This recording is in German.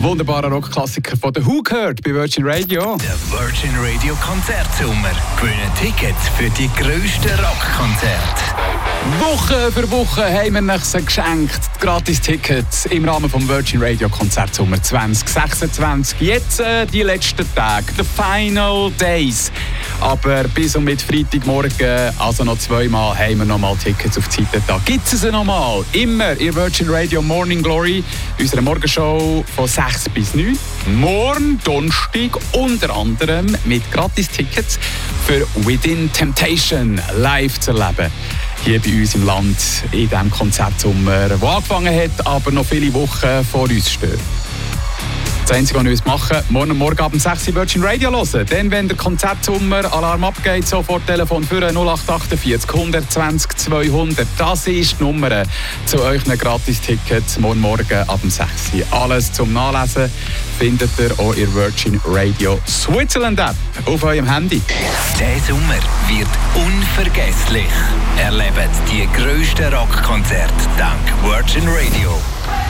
wunderbarer Rockklassiker von The Who gehört bei Virgin Radio. Der Virgin Radio Konzertsommer. Gewinnen Tickets für die grössten Rockkonzerte. Woche für Woche haben wir euch geschenkt. Gratis-Tickets im Rahmen des Virgin Radio Konzertsommer 2026. Jetzt die letzten Tage, the final days. Aber bis und mit Freitagmorgen, also noch zweimal, haben wir nochmal Tickets auf die Seite. Da gibt es sie nochmal. Immer in Virgin Radio Morning Glory, unserer Morgenshow von 6 bis 9. Morgen, Donnerstag, unter anderem mit Gratis-Tickets für Within Temptation live zu erleben. Hier bei uns im Land in diesem Konzertsommer, der angefangen hat, aber noch viele Wochen vor uns stehen. Das Einzige, was wir machen müssen, morgen ab 6 Uhr Virgin Radio hören. Dann, wenn der Konzertsommer-Alarm abgeht, sofort Telefon für 0848 120 200. Das ist die Nummer zu euren Gratis-Tickets morgen ab 6 Uhr. Alles zum Nachlesen findet ihr auch in Virgin Radio Switzerland App auf eurem Handy. Der Sommer wird unvergesslich. Erlebt die grössten Rockkonzerte dank Virgin Radio.